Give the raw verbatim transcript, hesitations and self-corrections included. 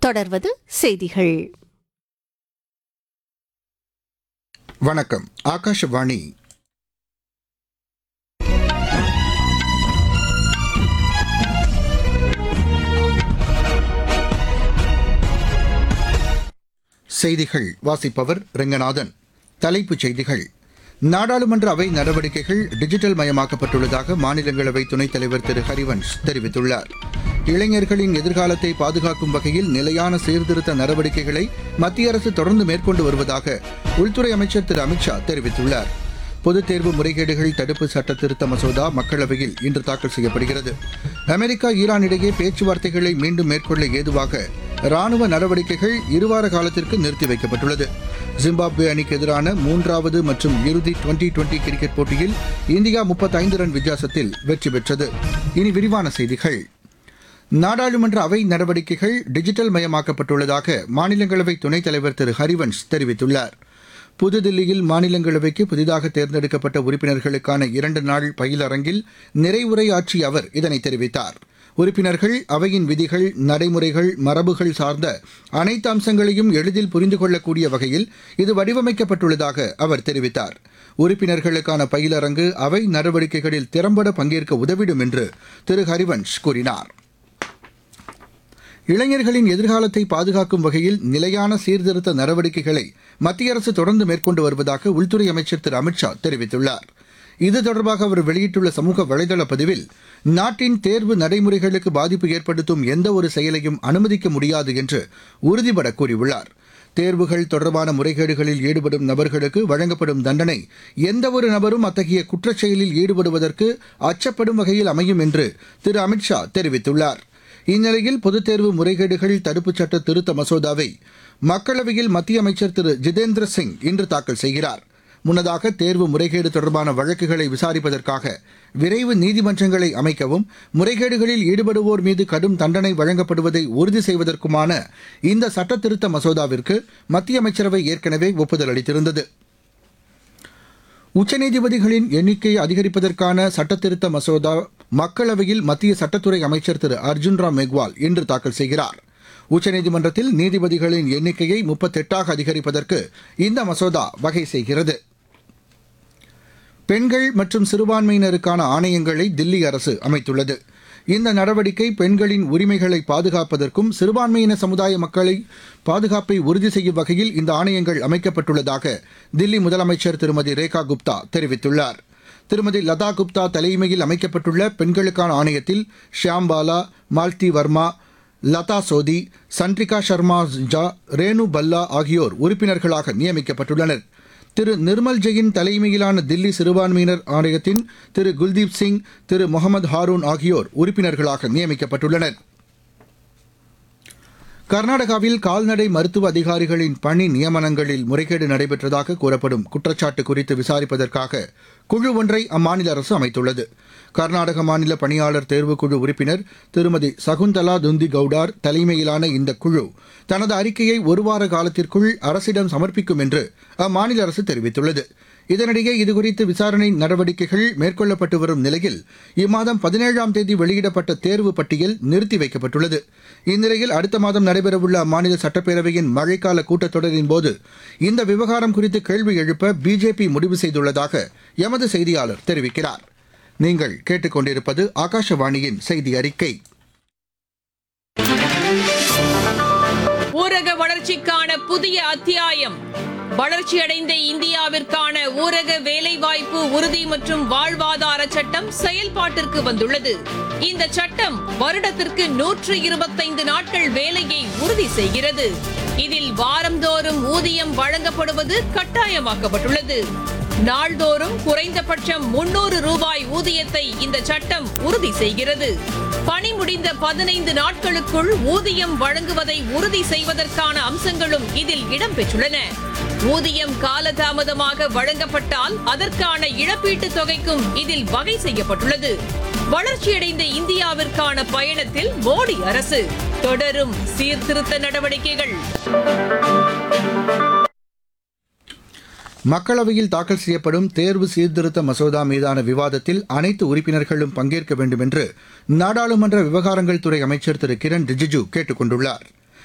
தொடர்வது செய்திகள். வணக்கம். ஆகாஷவாணி. செய்திகள் வாசிப்பவர் ரெங்கநாதன். தலைப்புச் செய்திகள். நாடாளுமன்ற அவை நடவடிக்கைகள் டிஜிட்டல் மயமாக்கப்பட்டுள்ளதாக மாநிலங்களவை துணைத் தலைவர் திரு ஹரிவன்ஷ் தெரிவித்துள்ளார். இளைஞர்களின் எதிர்காலத்தை பாதுகாக்கும் வகையில் நிலையான சீர்திருத்த நடவடிக்கைகளை மத்திய அரசு தொடர்ந்து மேற்கொண்டு வருவதாக உள்துறை அமைச்சர் திரு அமித்ஷா தெரிவித்துள்ளார். பொதுத் தேர்வு முறைகேடுகள் தடுப்பு சட்ட திருத்த மசோதா மக்களவையில் இன்று தாக்கல் செய்யப்படுகிறது. அமெரிக்கா ஈரான் இடையே பேச்சுவார்த்தைகளை மீண்டும் மேற்கொள்ள ஏதுவாக ராணுவ நடவடிக்கைகள் இருவார காலத்திற்கு நிறுத்தி வைக்கப்பட்டுள்ளது. ஜிம்பாப்வே அணிக்கு எதிரான மூன்றாவது மற்றும் இறுதி டுவெண்டி டுவெண்டி கிரிக்கெட் போட்டியில் இந்தியா முப்பத்தைந்து ரன் வித்தியாசத்தில் வெற்றி பெற்றது. இனி விரிவான செய்திகள். நாடாளுமன்ற அவை நடவடிக்கைகள் டிஜிட்டல் மயமாக்கப்பட்டுள்ளதாக மாநிலங்களவை துணைத் தலைவர் திரு ஹரிவன்ஷ் தெரிவித்துள்ளார். புதுதில்லியில் மாநிலங்களவைக்கு புதிதாக தேர்ந்தெடுக்கப்பட்ட உறுப்பினர்களுக்கான இரண்டு நாள் பயிலரங்கில் நிறைவுரையாற்றிய அவர் இதனை தெரிவித்தார். உறுப்பினர்கள் அவையின் விதிகள், நடைமுறைகள், மரபுகள் சார்ந்த அனைத்து அம்சங்களையும் எளிதில் புரிந்து கொள்ளக்கூடிய வகையில் இது வடிவமைக்கப்பட்டுள்ளதாக அவர் தெரிவித்தார். உறுப்பினர்களுக்கான பயிலரங்கு அவை நடவடிக்கைகளில் திறம்பட பங்கேற்க உதவிடும் என்று திரு ஹரிவன்ஷ் கூறினார். இளைஞர்களின் எதிர்காலத்தை பாதுகாக்கும் வகையில் நிலையான சீர்திருத்த நடவடிக்கைகளை மத்திய அரசு தொடர்ந்து மேற்கொண்டு வருவதாக உள்துறை அமைச்சர் திரு அமித்ஷா தெரிவித்துள்ளார். இது தொடர்பாக அவர் வெளியிட்டுள்ள சமூக வலைதள பதிவில், நாட்டின் தேர்வு நடைமுறைகளுக்கு பாதிப்பு ஏற்படுத்தும் எந்த ஒரு செயலையும் அனுமதிக்க முடியாது என்று உறுதிபட கூறியுள்ளார். தேர்வுகள் தொடர்பான முறைகேடுகளில் ஈடுபடும் நபர்களுக்கு வழங்கப்படும் தண்டனை எந்தவொரு நபரும் அத்தகைய குற்றச்செயலில் ஈடுபடுவதற்கு அச்சப்படும் வகையில் அமையும் என்று திரு அமித்ஷா தெரிவித்துள்ளார். இந்நிலையில் பொதுத் தேர்வு முறைகேடுகள் தடுப்புச் சட்ட திருத்த மசோதாவை மக்களவையில் மத்திய அமைச்சர் திரு ஜிதேந்திர சிங் இன்று தாக்கல் செய்கிறார். முன்னதாக தேர்வு முறைகேடு தொடர்பான வழக்குகளை விசாரிப்பதற்காக விரைவு நீதிமன்றங்களை அமைக்கவும், முறைகேடுகளில் ஈடுபடுவோர் மீது கடும் தண்டனை வழங்கப்படுவதை உறுதி செய்வதற்குமான இந்த சட்ட திருத்த மசோதாவிற்கு மத்திய அமைச்சரவை ஏற்கனவே ஒப்புதல் அளித்திருந்தது. உச்சநீதிபதிகளின் எண்ணிக்கையை அதிகரிப்பதற்கான சட்டத்திருத்த மசோதா மக்களவையில் மத்திய சட்டத்துறை அமைச்சர் திரு அர்ஜுன் ராம் மெக்வால் இன்று தாக்கல் செய்கிறார். உச்சநீதிமன்றத்தில் நீதிபதிகளின் எண்ணிக்கையை முப்பத்தெட்டாக அதிகரிப்பதற்கு இந்த மசோதா வகை செய்கிறது. பெண்கள் மற்றும் சிறுபான்மையினருக்கான ஆணையங்களை தில்லி அரசு அமைத்துள்ளது. இந்த நடவடிக்கை பெண்களின் உரிமைகளை பாதுகாப்பதற்கும் சிறுபான்மையின சமுதாய மக்களை பாதுகாப்பை உறுதி செய்யும் வகையில் இந்த ஆணையங்கள் அமைக்கப்பட்டுள்ளதாக தில்லி முதலமைச்சர் திருமதி ரேகா குப்தா தெரிவித்துள்ளார். திருமதி லதா குப்தா தலைமையில் அமைக்கப்பட்டுள்ள பெண்களுக்கான ஆணையத்தில் ஷியாம்பாலா, மால்தி வர்மா, லதா சோதி, சன்ட்ரிகா சர்மா ஜா, ரேணு பல்லா ஆகியோர் உறுப்பினர்களாக நியமிக்கப்பட்டுள்ளனர். திரு நிர்மல் ஜெயின் தலைமையிலான தில்லி சிறுபான்மையினர் ஆணையத்தின் திரு குல்தீப் சிங், திரு முகமது ஹாரூன் ஆகியோர் உறுப்பினர்களாக நியமிக்கப்பட்டுள்ளனர். கர்நாடகாவில் கால்நடை மருத்துவ அதிகாரிகளின் பணி நியமனங்களில் முறைகேடு நடைபெற்றதாக கூறப்படும் குற்றச்சாட்டு குறித்து விசாரிப்பதற்காக குழு ஒன்றை அம்மாநில அரசு அமைத்துள்ளது. கர்நாடக மாநில பணியாளர் தேர்வுக்குழு உறுப்பினர் திருமதி சகுந்தலா துந்தி கவுடார் தலைமையிலான இந்த குழு தனது அறிக்கையை ஒருவார காலத்திற்குள் அரசிடம் சமர்ப்பிக்கும் என்று அம்மாநில அரசு தெரிவித்துள்ளது. இதனிடையே இதுகுறித்து விசாரணை நடவடிக்கைகள் மேற்கொள்ளப்பட்டு வரும் நிலையில் இம்மாதம் பதினேழாம் தேதி வெளியிடப்பட்ட தேர்வு பட்டியல் நிறுத்தி வைக்கப்பட்டுள்ளது. இந்நிலையில் அடுத்த மாதம் நடைபெறவுள்ள அம்மாநில சட்டப்பேரவையின் மழைக்கால கூட்டத்தொடரின் போது இந்த விவகாரம் குறித்து கேள்வி எழுப்ப பிஜேபி முடிவு செய்துள்ளதாக எமது செய்தியாளர் தெரிவிக்கிறார். நீங்கள் கேட்டுக்கொண்டிருப்பது ஆகாஷவாணியின் செய்தி அறிக்கை. ஊரக வளர்ச்சிக்கான புதிய அத்தியாயம். வளர்ச்சியடைந்த இந்தியாவிற்கான ஊரக வேலைவாய்ப்பு உறுதி மற்றும் வாழ்வாதார சட்டம் செயல்பாட்டிற்கு வந்துள்ளது. இந்த சட்டம் வருடத்திற்கு நூற்று இருபத்தைந்து நாட்கள் வேலையை உறுதி செய்கிறது. இதில் வாரந்தோறும் ஊதியம் வழங்கப்படுவது கட்டாயமாக்கப்பட்டுள்ளது. நாள்தோறும் குறைந்தபட்சம் முன்னூறு ரூபாய் ஊதியத்தை இந்த சட்டம் உறுதி செய்கிறது. பணி முடிந்த பதினைந்து நாட்களுக்குள் ஊதியம் வழங்குவதை உறுதி செய்வதற்கான அம்சங்களும் இதில் இடம்பெற்றுள்ளன. ஊதியம் காலதாமதமாக வழங்கப்பட்டால் அதற்கான இழப்பீட்டுத் தொகைக்கும் இதில் வகை செய்யப்பட்டுள்ளது. வளர்ச்சியடைந்த இந்தியாவிற்கான பயணத்தில் மோடி அரசு தொடரும் சீர்திருத்த நடவடிக்கைகள். மக்களவையில் தாக்கல் செய்யப்படும் தேர்வு சீர்திருத்த மசோதா மீதான விவாதத்தில் அனைத்து உறுப்பினர்களும் பங்கேற்க வேண்டும் என்று நாடாளுமன்ற விவகாரங்கள் துறை அமைச்சர் திரு கிரண் ரிஜிஜு கேட்டுக் கொண்டுள்ளார்.